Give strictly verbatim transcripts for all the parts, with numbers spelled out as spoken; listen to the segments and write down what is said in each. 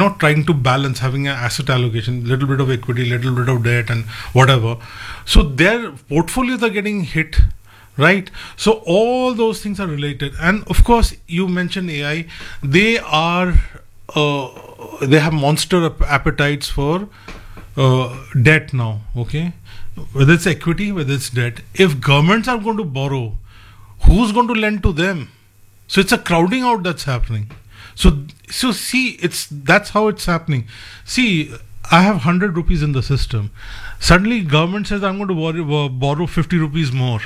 know, trying to balance, having an asset allocation, little bit of equity, little bit of debt, and whatever. So their portfolios are getting hit, right? So all those things are related. And of course, you mentioned A I. They are, uh, they have monster ap- appetites for uh, debt now, okay? Whether it's equity, whether it's debt. If governments are going to borrow, who's going to lend to them? So it's a crowding out that's happening. So, so see, it's that's how it's happening. See, I have one hundred rupees in the system. Suddenly, government says I'm going to borrow, borrow fifty rupees more.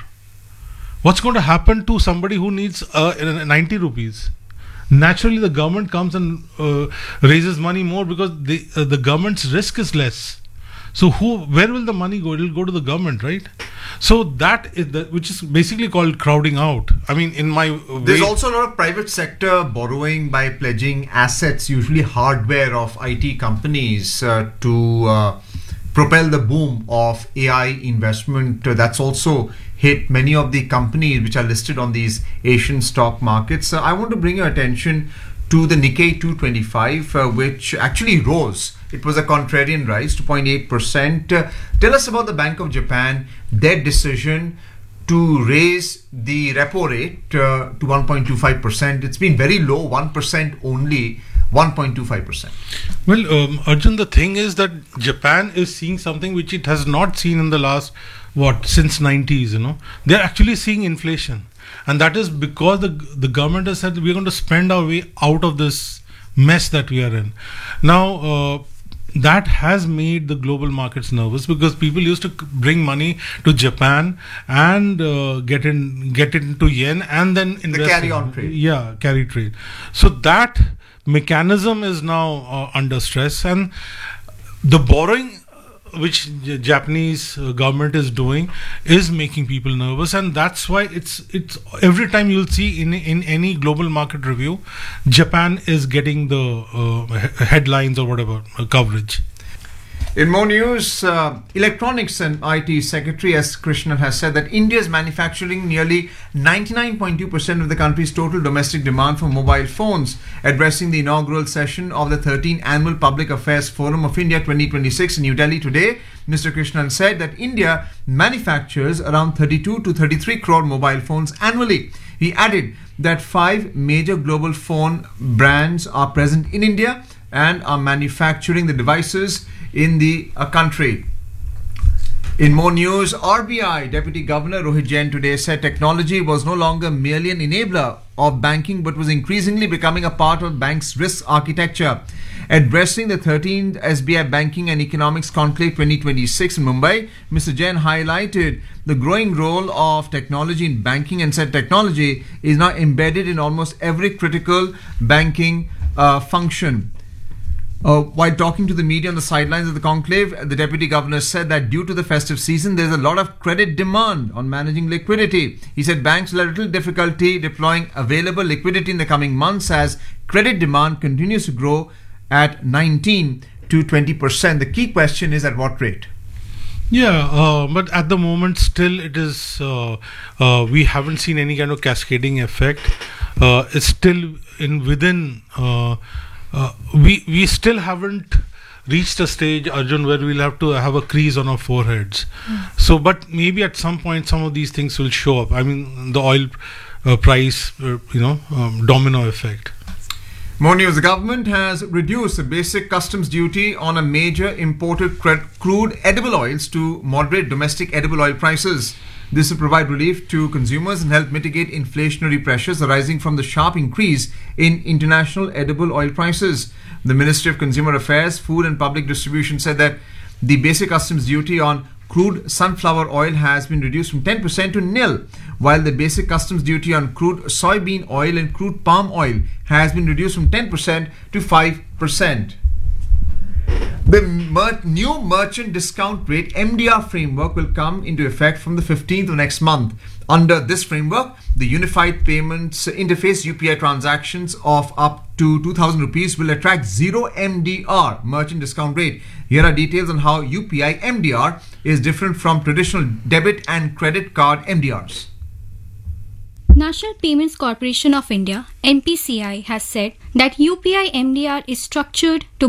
What's going to happen to somebody who needs uh, ninety rupees? Naturally, the government comes and uh, raises money more because the uh, the government's risk is less. So, who, where will the money go? It will go to the government, right? So that is the, which is basically called crowding out. I mean, in my way, there's also a lot of private sector borrowing by pledging assets, usually hardware of I T companies, uh, to uh, propel the boom of A I investment. Uh, that's also hit many of the companies which are listed on these Asian stock markets. Uh, I want to bring your attention to the Nikkei two twenty-five, uh, which actually rose. It was a contrarian rise, two point eight percent. Uh, tell us about the Bank of Japan, their decision to raise the repo rate uh, to one point two five percent. It's been very low, one percent only, one point two five percent. Well, um, Arjun, the thing is that Japan is seeing something which it has not seen in the last, what, since nineties, you know. They're actually seeing inflation. And that is because the the government has said we're going to spend our way out of this mess that we are in. Now, uh, that has made the global markets nervous because people used to bring money to Japan and uh, get in get it into yen and then invest. The carry on in, trade. Yeah, carry trade. So that mechanism is now uh, under stress, and the borrowing which J- Japanese uh, government is doing is making people nervous, and that's why it's it's every time you'll see in in any global market review, Japan is getting the uh, he- headlines or whatever uh, coverage. In more news, uh, Electronics and I T Secretary S. Krishnan has said that India is manufacturing nearly ninety-nine point two percent of the country's total domestic demand for mobile phones. Addressing the inaugural session of the thirteenth Annual Public Affairs Forum of India twenty twenty-six in New Delhi today, Mister Krishnan said that India manufactures around thirty-two to thirty-three crore mobile phones annually. He added that five major global phone brands are present in India and are manufacturing the devices in the uh, country. In more news, R B I Deputy Governor Rohit Jain today said technology was no longer merely an enabler of banking but was increasingly becoming a part of banks' risk architecture. Addressing the thirteenth S B I Banking and Economics Conclave twenty twenty-six in Mumbai, Mister Jain highlighted the growing role of technology in banking and said technology is now embedded in almost every critical banking uh, function. Uh, while talking to the media on the sidelines of the conclave, the Deputy Governor said that due to the festive season, there's a lot of credit demand on managing liquidity. He said banks will have little difficulty deploying available liquidity in the coming months as credit demand continues to grow at nineteen to twenty percent. The key question is at what rate? Yeah, uh, but at the moment still it is, uh, uh, we haven't seen any kind of cascading effect. Uh, it's still in within... Uh, Uh, we we still haven't reached a stage, Arjun, where we'll have to have a crease on our foreheads. Mm. So, but maybe at some point some of these things will show up. I mean, the oil uh, price, uh, you know, um, domino effect. More news. The government has reduced the basic customs duty on a major imported crude edible oils to moderate domestic edible oil prices. This will provide relief to consumers and help mitigate inflationary pressures arising from the sharp increase in international edible oil prices. The Ministry of Consumer Affairs, Food and Public Distribution said that the basic customs duty on crude sunflower oil has been reduced from ten percent to nil, while the basic customs duty on crude soybean oil and crude palm oil has been reduced from ten percent to five percent. The mer- new merchant discount rate M D R framework will come into effect from the fifteenth of next month. Under this framework, the Unified Payments Interface U P I transactions of up to two thousand rupees will attract zero M D R merchant discount rate. Here are details on how U P I M D R is different from traditional debit and credit card M D Rs. National Payments Corporation of India, N P C I, has said that U P I M D R is structured to